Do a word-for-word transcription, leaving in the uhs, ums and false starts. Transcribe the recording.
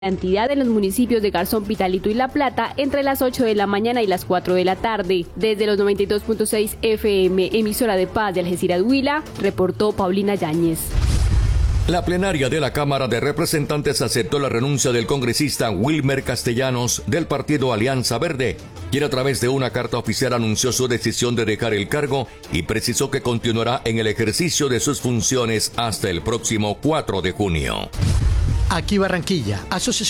Cantidad en los municipios de Garzón, Pitalito y La Plata entre las ocho de la mañana y las cuatro de la tarde. Desde los noventa y dos punto seis F M, emisora de Paz de Algeciras Huila, reportó Paulina Yáñez. La plenaria de la Cámara de Representantes aceptó la renuncia del congresista Wilmer Castellanos del partido Alianza Verde, quien a través de una carta oficial anunció su decisión de dejar el cargo y precisó que continuará en el ejercicio de sus funciones hasta el próximo cuatro de junio. Aquí Barranquilla, Asociación